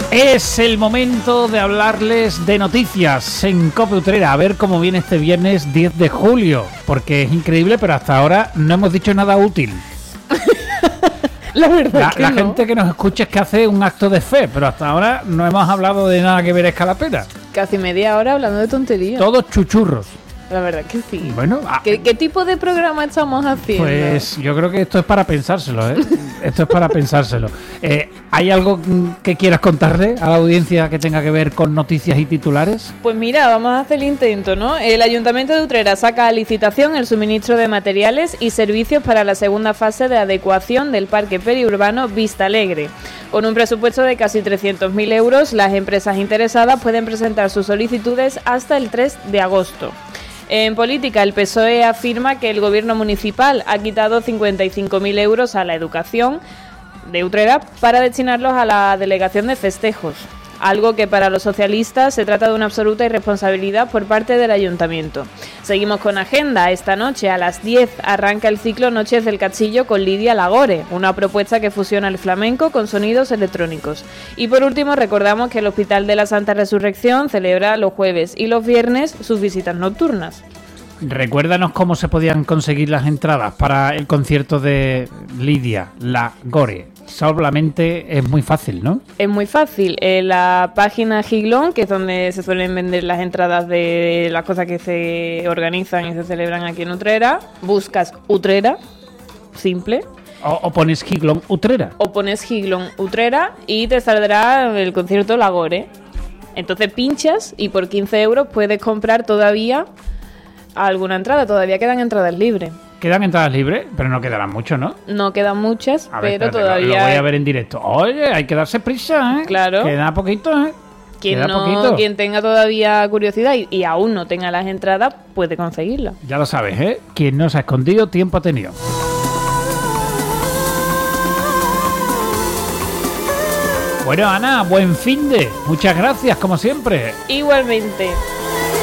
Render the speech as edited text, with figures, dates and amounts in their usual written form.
Es el momento de hablarles de noticias en COPE Utrera, a ver cómo viene este viernes 10 de julio, porque es increíble, pero hasta ahora no hemos dicho nada útil. La verdad La gente que nos escucha es que hace un acto de fe, pero hasta ahora no hemos hablado de nada que merezca la pena. Casi media hora hablando de tonterías. Todos chuchurros. La verdad que sí. Bueno, ¿Qué tipo de programa estamos haciendo? Pues yo creo que esto es para pensárselo, ¿eh? Esto es para pensárselo. ¿Hay algo que quieras contarle a la audiencia que tenga que ver con noticias y titulares? Pues mira, vamos a hacer el intento, ¿no? El Ayuntamiento de Utrera saca a licitación el suministro de materiales y servicios para la segunda fase de adecuación del parque periurbano Vista Alegre. Con un presupuesto de casi 300.000 euros, las empresas interesadas pueden presentar sus solicitudes hasta el 3 de agosto. En política, el PSOE afirma que el gobierno municipal ha quitado 55.000 euros a la educación de Utrera para destinarlos a la delegación de festejos, algo que para los socialistas se trata de una absoluta irresponsabilidad por parte del ayuntamiento. Seguimos con agenda. Esta noche a las 10 arranca el ciclo Noches del Cachillo con Lidia Lagore, una propuesta que fusiona el flamenco con sonidos electrónicos. Y por último recordamos que el Hospital de la Santa Resurrección celebra los jueves y los viernes sus visitas nocturnas. Recuérdanos cómo se podían conseguir las entradas para el concierto de Lidia Lagore. Solamente es muy fácil, ¿no? Es muy fácil. En la página Giglón, que es donde se suelen vender las entradas de las cosas que se organizan y se celebran aquí en Utrera, buscas Utrera, simple. O pones Giglón Utrera. O pones Giglón Utrera y te saldrá el concierto Lagore. Entonces pinchas y por 15 euros puedes comprar todavía alguna entrada. Todavía quedan entradas libres. Quedan entradas libres, pero no quedarán mucho, ¿no? No quedan muchas, a ver, pero espérate, todavía... Lo voy a ver en directo. Oye, hay que darse prisa, ¿eh? Claro. Queda poquito, ¿eh? Quien tenga todavía curiosidad y aún no tenga las entradas, puede conseguirlas. Ya lo sabes, ¿eh? Quien no se ha escondido, tiempo ha tenido. Bueno, Ana, buen finde. Muchas gracias, como siempre. Igualmente.